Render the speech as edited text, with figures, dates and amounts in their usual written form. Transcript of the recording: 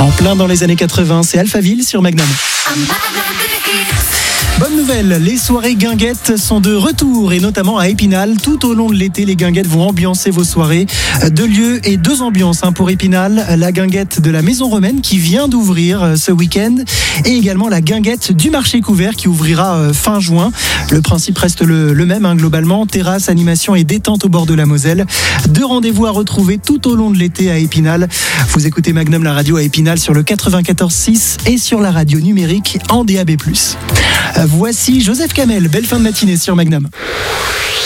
En plein dans les années 80, c'est Alphaville sur Magnum. Bonne nouvelle, les soirées guinguettes sont de retour et notamment à Épinal. Tout au long de l'été, les guinguettes vont ambiancer vos soirées. 2 lieux et 2 ambiances pour Épinal. La guinguette de la Maison Romaine qui vient d'ouvrir ce week-end et également la guinguette du marché couvert qui ouvrira fin juin. Le principe reste le même globalement. Terrasse, animation et détente au bord de la Moselle. 2 rendez-vous à retrouver tout au long de l'été à Épinal. Vous écoutez Magnum, la radio à Épinal sur le 94.6 et sur la radio numérique en DAB+. Voici Joseph Kamel, belle fin de matinée sur Magnum.